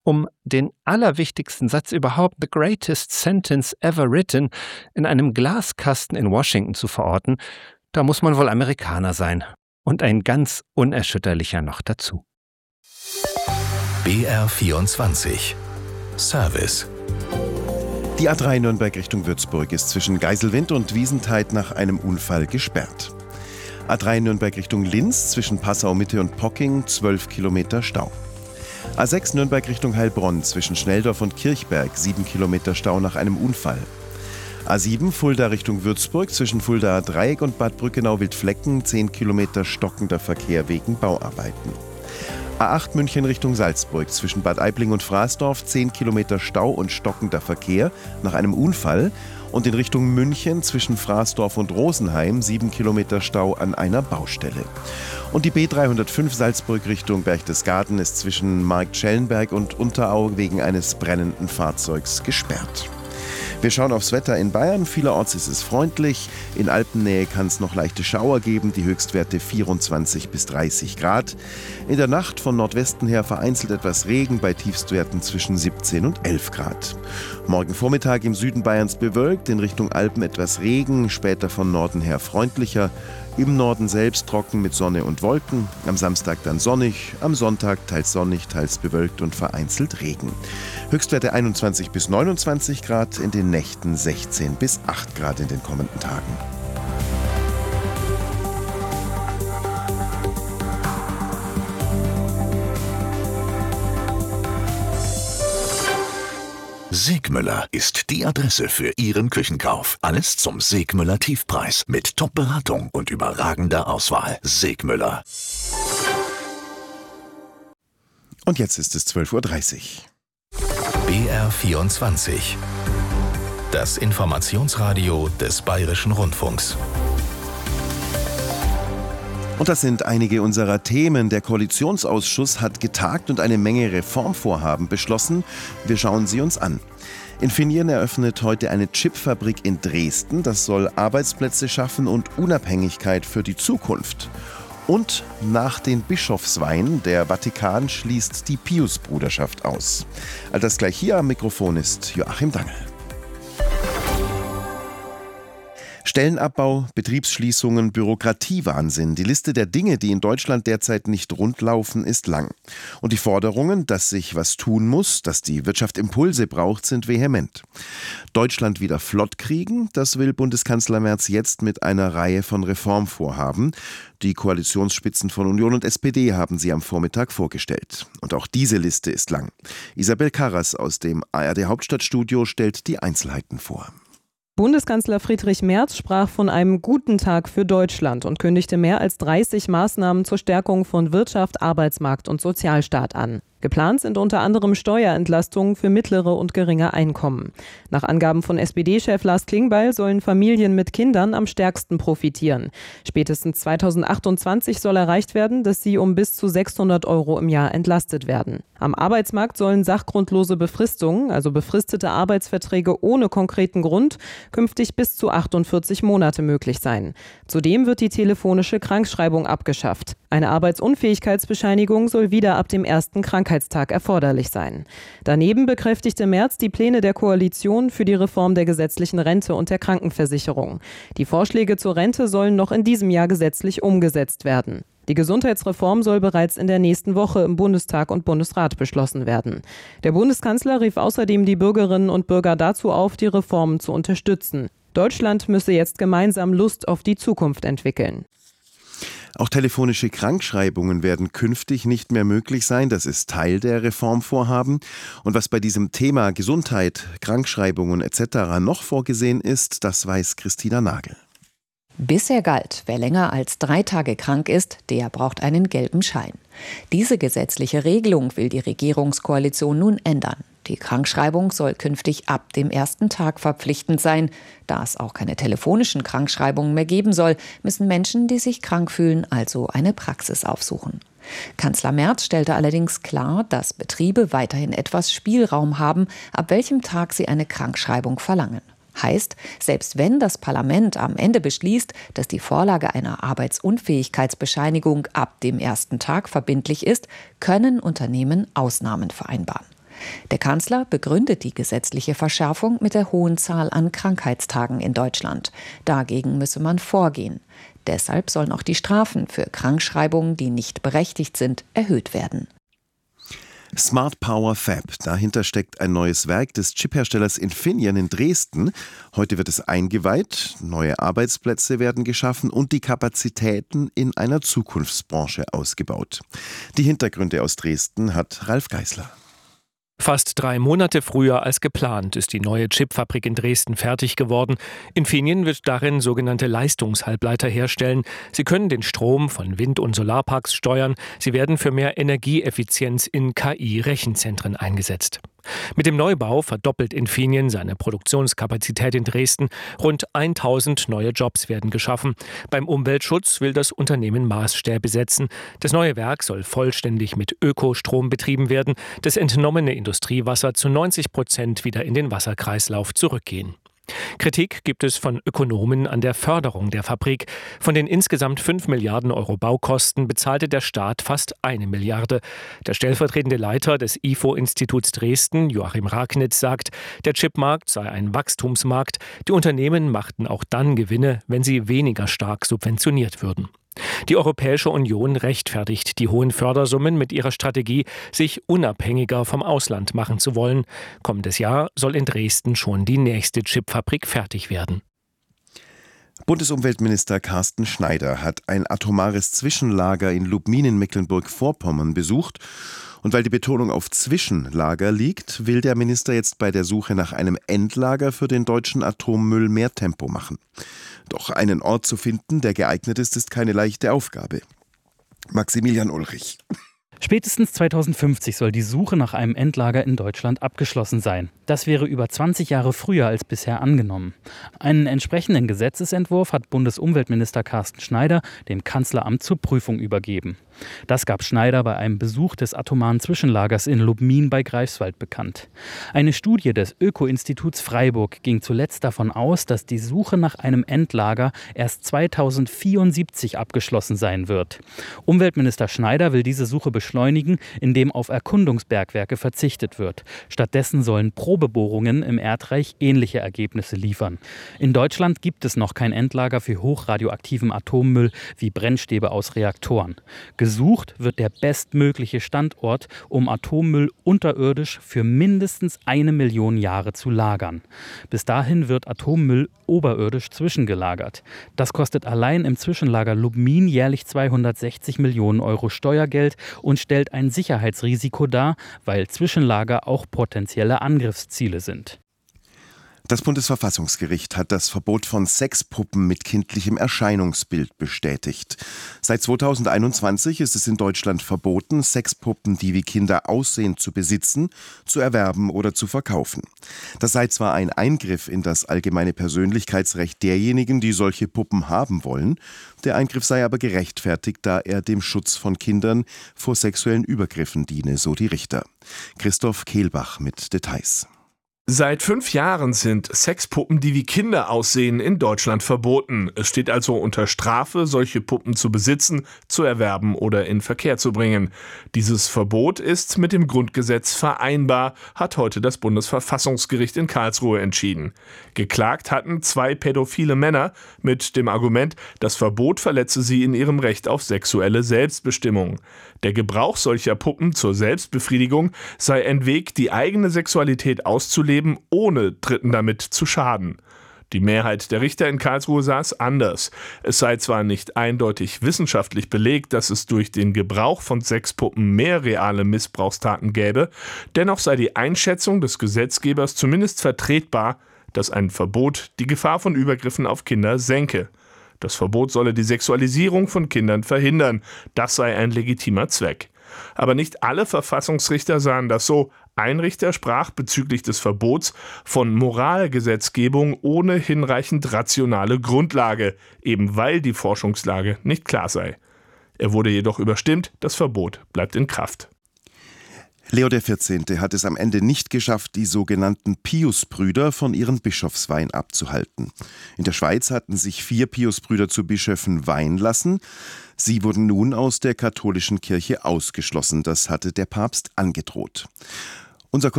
Um den allerwichtigsten Satz überhaupt, the greatest sentence ever written, in einem Glaskasten in Washington zu verorten, da muss man wohl Amerikaner sein. Und ein ganz unerschütterlicher noch dazu. BR24 Service. Die A3 Nürnberg Richtung Würzburg ist zwischen Geiselwind und Wiesenthal nach einem Unfall gesperrt. A3 Nürnberg Richtung Linz zwischen Passau Mitte und Pocking 12 Kilometer Stau. A6 Nürnberg Richtung Heilbronn zwischen Schnelldorf und Kirchberg 7 Kilometer Stau nach einem Unfall. A7 Fulda Richtung Würzburg zwischen Fuldaer Dreieck und Bad Brückenau-Wildflecken 10 Kilometer stockender Verkehr wegen Bauarbeiten. A8 München Richtung Salzburg zwischen Bad Aibling und Fraßdorf 10 Kilometer Stau und stockender Verkehr nach einem Unfall und in Richtung München zwischen Fraßdorf und Rosenheim 7 Kilometer Stau an einer Baustelle. Und die B305 Salzburg Richtung Berchtesgaden ist zwischen Marktschellenberg und Unterau wegen eines brennenden Fahrzeugs gesperrt. Wir schauen aufs Wetter in Bayern. Vielerorts ist es freundlich. In Alpennähe kann es noch leichte Schauer geben, die Höchstwerte 24 bis 30 Grad. In der Nacht von Nordwesten her vereinzelt etwas Regen bei Tiefstwerten zwischen 17 und 11 Grad. Morgen Vormittag im Süden Bayerns bewölkt, in Richtung Alpen etwas Regen, später von Norden her freundlicher. Im Norden selbst trocken mit Sonne und Wolken, am Samstag dann sonnig, am Sonntag teils sonnig, teils bewölkt und vereinzelt Regen. Höchstwerte 21 bis 29 Grad, in den Nächten 16 bis 8 Grad in den kommenden Tagen. Segmüller ist die Adresse für Ihren Küchenkauf. Alles zum Segmüller Tiefpreis mit Top-Beratung und überragender Auswahl. Segmüller. Und jetzt ist es 12:30 Uhr. BR24. Das Informationsradio des Bayerischen Rundfunks. Und das sind einige unserer Themen. Der Koalitionsausschuss hat getagt und eine Menge Reformvorhaben beschlossen. Wir schauen sie uns an. Infineon eröffnet heute eine Chipfabrik in Dresden. Das soll Arbeitsplätze schaffen und Unabhängigkeit für die Zukunft. Und nach den Bischofsweihen, der Vatikan schließt die Pius-Bruderschaft aus. All das gleich hier am Mikrofon ist Joachim Dangel. Stellenabbau, Betriebsschließungen, Bürokratiewahnsinn. Die Liste der Dinge, die in Deutschland derzeit nicht rund laufen, ist lang. Und die Forderungen, dass sich was tun muss, dass die Wirtschaft Impulse braucht, sind vehement. Deutschland wieder flott kriegen, das will Bundeskanzler Merz jetzt mit einer Reihe von Reformvorhaben. Die Koalitionsspitzen von Union und SPD haben sie am Vormittag vorgestellt. Und auch diese Liste ist lang. Isabel Karras aus dem ARD Hauptstadtstudio stellt die Einzelheiten vor. Bundeskanzler Friedrich Merz sprach von einem guten Tag für Deutschland und kündigte mehr als 30 Maßnahmen zur Stärkung von Wirtschaft, Arbeitsmarkt und Sozialstaat an. Geplant sind unter anderem Steuerentlastungen für mittlere und geringe Einkommen. Nach Angaben von SPD-Chef Lars Klingbeil sollen Familien mit Kindern am stärksten profitieren. Spätestens 2028 soll erreicht werden, dass sie um bis zu 600 € im Jahr entlastet werden. Am Arbeitsmarkt sollen sachgrundlose Befristungen, also befristete Arbeitsverträge ohne konkreten Grund, künftig bis zu 48 Monate möglich sein. Zudem wird die telefonische Krankschreibung abgeschafft. Eine Arbeitsunfähigkeitsbescheinigung soll wieder ab dem ersten Krankheitstag erforderlich sein. Daneben bekräftigte Merz die Pläne der Koalition für die Reform der gesetzlichen Rente und der Krankenversicherung. Die Vorschläge zur Rente sollen noch in diesem Jahr gesetzlich umgesetzt werden. Die Gesundheitsreform soll bereits in der nächsten Woche im Bundestag und Bundesrat beschlossen werden. Der Bundeskanzler rief außerdem die Bürgerinnen und Bürger dazu auf, die Reformen zu unterstützen. Deutschland müsse jetzt gemeinsam Lust auf die Zukunft entwickeln. Auch telefonische Krankschreibungen werden künftig nicht mehr möglich sein. Das ist Teil der Reformvorhaben. Und was bei diesem Thema Gesundheit, Krankschreibungen etc. noch vorgesehen ist, das weiß Christina Nagel. Bisher galt, wer länger als 3 Tage krank ist, der braucht einen gelben Schein. Diese gesetzliche Regelung will die Regierungskoalition nun ändern. Die Krankschreibung soll künftig ab dem ersten Tag verpflichtend sein. Da es auch keine telefonischen Krankschreibungen mehr geben soll, müssen Menschen, die sich krank fühlen, also eine Praxis aufsuchen. Kanzler Merz stellte allerdings klar, dass Betriebe weiterhin etwas Spielraum haben, ab welchem Tag sie eine Krankschreibung verlangen. Heißt, selbst wenn das Parlament am Ende beschließt, dass die Vorlage einer Arbeitsunfähigkeitsbescheinigung ab dem ersten Tag verbindlich ist, können Unternehmen Ausnahmen vereinbaren. Der Kanzler begründet die gesetzliche Verschärfung mit der hohen Zahl an Krankheitstagen in Deutschland. Dagegen müsse man vorgehen. Deshalb sollen auch die Strafen für Krankschreibungen, die nicht berechtigt sind, erhöht werden. Smart Power Fab. Dahinter steckt ein neues Werk des Chipherstellers Infineon in Dresden. Heute wird es eingeweiht, neue Arbeitsplätze werden geschaffen und die Kapazitäten in einer Zukunftsbranche ausgebaut. Die Hintergründe aus Dresden hat Ralf Geißler. Fast 3 Monate früher als geplant ist die neue Chipfabrik in Dresden fertig geworden. Infineon wird darin sogenannte Leistungshalbleiter herstellen. Sie können den Strom von Wind- und Solarparks steuern. Sie werden für mehr Energieeffizienz in KI-Rechenzentren eingesetzt. Mit dem Neubau verdoppelt Infineon seine Produktionskapazität in Dresden. Rund 1000 neue Jobs werden geschaffen. Beim Umweltschutz will das Unternehmen Maßstäbe setzen. Das neue Werk soll vollständig mit Ökostrom betrieben werden. Das entnommene Industriewasser zu 90% wieder in den Wasserkreislauf zurückgehen. Kritik gibt es von Ökonomen an der Förderung der Fabrik. Von den insgesamt 5 Milliarden Euro Baukosten bezahlte der Staat fast 1 Milliarde. Der stellvertretende Leiter des IFO-Instituts Dresden, Joachim Ragnitz, sagt, der Chipmarkt sei ein Wachstumsmarkt. Die Unternehmen machten auch dann Gewinne, wenn sie weniger stark subventioniert würden. Die Europäische Union rechtfertigt die hohen Fördersummen mit ihrer Strategie, sich unabhängiger vom Ausland machen zu wollen. Kommendes Jahr soll in Dresden schon die nächste Chipfabrik fertig werden. Bundesumweltminister Carsten Schneider hat ein atomares Zwischenlager in Lubmin in Mecklenburg-Vorpommern besucht. Und weil die Betonung auf Zwischenlager liegt, will der Minister jetzt bei der Suche nach einem Endlager für den deutschen Atommüll mehr Tempo machen. Doch einen Ort zu finden, der geeignet ist keine leichte Aufgabe. Maximilian Ulrich. Spätestens 2050 soll die Suche nach einem Endlager in Deutschland abgeschlossen sein. Das wäre über 20 Jahre früher als bisher angenommen. Einen entsprechenden Gesetzesentwurf hat Bundesumweltminister Carsten Schneider dem Kanzleramt zur Prüfung übergeben. Das gab Schneider bei einem Besuch des atomaren Zwischenlagers in Lubmin bei Greifswald bekannt. Eine Studie des Öko-Instituts Freiburg ging zuletzt davon aus, dass die Suche nach einem Endlager erst 2074 abgeschlossen sein wird. Umweltminister Schneider will diese Suche beschleunigen, indem auf Erkundungsbergwerke verzichtet wird. Stattdessen sollen Probebohrungen im Erdreich ähnliche Ergebnisse liefern. In Deutschland gibt es noch kein Endlager für hochradioaktiven Atommüll wie Brennstäbe aus Reaktoren. Gesucht wird der bestmögliche Standort, um Atommüll unterirdisch für mindestens 1 Million Jahre zu lagern. Bis dahin wird Atommüll oberirdisch zwischengelagert. Das kostet allein im Zwischenlager Lubmin jährlich 260 Millionen Euro Steuergeld und stellt ein Sicherheitsrisiko dar, weil Zwischenlager auch potenzielle Angriffsziele sind. Das Bundesverfassungsgericht hat das Verbot von Sexpuppen mit kindlichem Erscheinungsbild bestätigt. Seit 2021 ist es in Deutschland verboten, Sexpuppen, die wie Kinder aussehen, zu besitzen, zu erwerben oder zu verkaufen. Das sei zwar ein Eingriff in das allgemeine Persönlichkeitsrecht derjenigen, die solche Puppen haben wollen, der Eingriff sei aber gerechtfertigt, da er dem Schutz von Kindern vor sexuellen Übergriffen diene, so die Richter. Christoph Kehlbach mit Details. Seit 5 Jahren sind Sexpuppen, die wie Kinder aussehen, in Deutschland verboten. Es steht also unter Strafe, solche Puppen zu besitzen, zu erwerben oder in Verkehr zu bringen. Dieses Verbot ist mit dem Grundgesetz vereinbar, hat heute das Bundesverfassungsgericht in Karlsruhe entschieden. Geklagt hatten 2 pädophile Männer mit dem Argument, das Verbot verletze sie in ihrem Recht auf sexuelle Selbstbestimmung. Der Gebrauch solcher Puppen zur Selbstbefriedigung sei ein Weg, die eigene Sexualität auszuleben, ohne Dritten damit zu schaden. Die Mehrheit der Richter in Karlsruhe sah es anders. Es sei zwar nicht eindeutig wissenschaftlich belegt, dass es durch den Gebrauch von Sexpuppen mehr reale Missbrauchstaten gäbe, dennoch sei die Einschätzung des Gesetzgebers zumindest vertretbar, dass ein Verbot die Gefahr von Übergriffen auf Kinder senke. Das Verbot solle die Sexualisierung von Kindern verhindern. Das sei ein legitimer Zweck. Aber nicht alle Verfassungsrichter sahen das so. Ein Richter sprach bezüglich des Verbots von Moralgesetzgebung ohne hinreichend rationale Grundlage, eben weil die Forschungslage nicht klar sei. Er wurde jedoch überstimmt, das Verbot bleibt in Kraft. Leo XIV. Hat es am Ende nicht geschafft, die sogenannten Piusbrüder von ihren Bischofsweihen abzuhalten. In der Schweiz hatten sich 4 Piusbrüder zu Bischöfen weihen lassen. Sie wurden nun aus der katholischen Kirche ausgeschlossen. Das hatte der Papst angedroht. Unser